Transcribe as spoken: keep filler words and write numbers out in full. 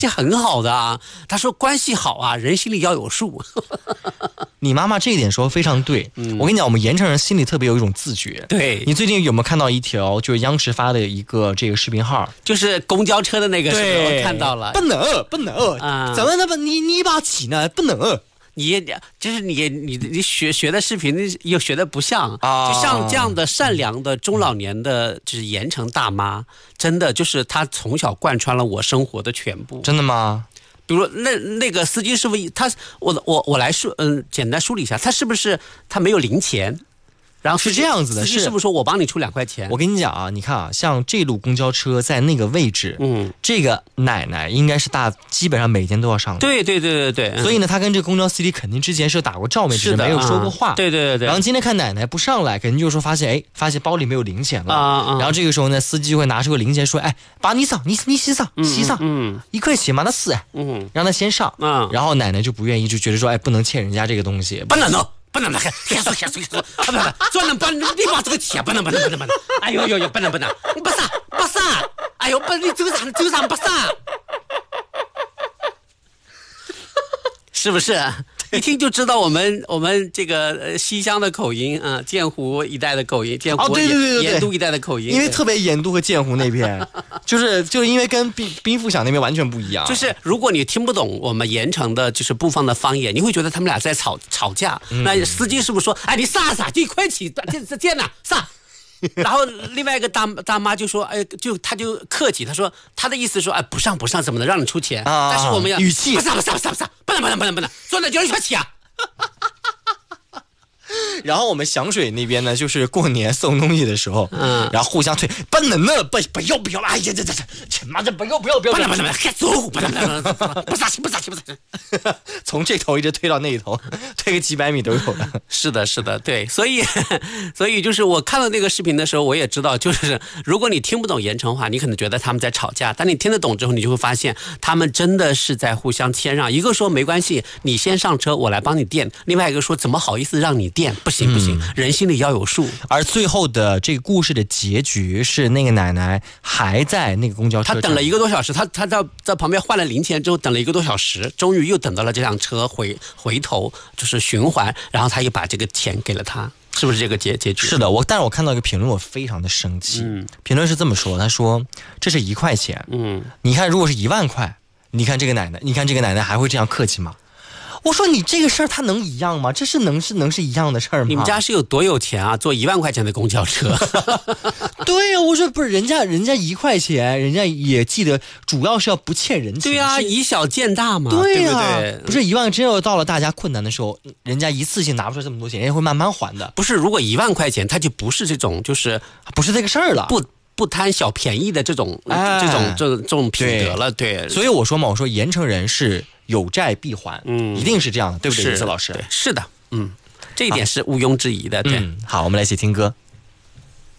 这很好的啊。他说关系好啊，人心里要有数。 你妈妈这一点说非常对、嗯、我跟你讲，我们盐城人心里特别有一种自觉。 对， 你最近有没有看到一条就是央视发的一个这个视频号， 就是公交车的那个，是不是？我看到了。 不能不能啊！怎么那么你你把起呢？不能。 你就是你你你学学的视频又学的不像、啊、就像这样的善良的中老年的就是盐城大妈，真的就是她从小贯穿了我生活的全部。 真的吗？ 比如那那个司机师傅，他我我我来梳嗯简单梳理一下，他是不是他没有零钱？然后是这样子的， 司机师傅说我帮你出两块钱。 我跟你讲啊，你看啊，像这路公交车在那个位置，嗯，这个奶奶应该是大基本上每天都要上的。 对对对对对。 所以呢，他跟这个公交司机肯定之前是打过照面，只是没有说过话。 啊、对对对对。 然后今天看奶奶不上来，肯定就是说发现哎，发现包里没有零钱了。啊啊。然后这个时候呢，司机会拿出个零钱说，哎，把你上，你你洗上，洗上，嗯，一块钱嘛，那是哎，嗯，让他先上，嗯，然后奶奶就不愿意，就觉得说，哎，不能欠人家这个东西， 不能的。不能的，还还说还说还说，啊不能，专门把你把这个钱不能不能不能不能，哎呦呦呦，不能不能，你不上不上，哎呦不，你走上走上不上，是不是？一听就知道我们我们这个呃西乡的口音啊、呃，剑湖一带的口音，剑湖、 哦、对对对对盐都一带的口音， 因为特别盐都和剑湖那边，就是就是因为跟滨滨富乡那边完全不一样。 就是如果你听不懂我们盐城的就是部方的方言，你会觉得他们俩在吵吵架。嗯、那司机是不是说，哎，你啥啥就一块起，这这这哪啥？然后另外一个大大妈就说，哎，就他就客气，他说他的意思说，哎，不上不上怎么的，让你出钱。啊、但是我们要语气不上不上不上不上，不能不能不能不能，说那就一块起啊。 然后我们响水那边呢，就是过年送东西的时候，嗯，然后互相推，不能呢，不不要不要了，哎呀这这这，妈的不要不要不要， 不能不能不能，还走不能不能不撒气不撒气不撒气， 从这头一直推到那一头，推个几百米都有的。 是的，是的，对，所以所以就是我看到那个视频的时候，我也知道，就是如果你听不懂盐城话，你可能觉得他们在吵架，但你听得懂之后，你就会发现他们真的是在互相谦让。一个说没关系，你先上车，我来帮你垫；另外一个说怎么好意思让你垫，不行不行。嗯，人心里要有数。 而最后的这个故事的结局是，那个奶奶还在那个公交车站， 她等了一个多小时，她她在在旁边换了零钱之后，等了一个多小时，终于又等到了这辆车回回头就是循环，然后她又把这个钱给了他，是不是这个结结局？ 是的，我但是我看到一个评论，我非常的生气。嗯，评论是这么说，他说这是一块钱，嗯，你看如果是一万块，你看这个奶奶，你看这个奶奶还会这样客气吗？我说你这个事儿它能一样吗？这是能是能是一样的事儿吗？ 你们家是有多有钱啊？坐一万块钱的公交车？ 对呀、啊，我说不是，人家人家一块钱，人家也记得，主要是要不欠人情。 对啊，以小见大嘛。 对呀、啊， 对不对？ 不是一万，真要到了大家困难的时候，人家一次性拿不出来这么多钱，人家会慢慢还的。 不是，如果一万块钱，他就不是这种，就是不是这个事儿了。 不。不贪小便宜的这种、哎、这种这这种品德了，对。 对，所以我说嘛，我说盐城人是有债必还，嗯，一定是这样的，对不对，李子老师？ 对，是的，嗯，这一点是毋庸置疑的，对。 嗯，好，我们来一起听歌。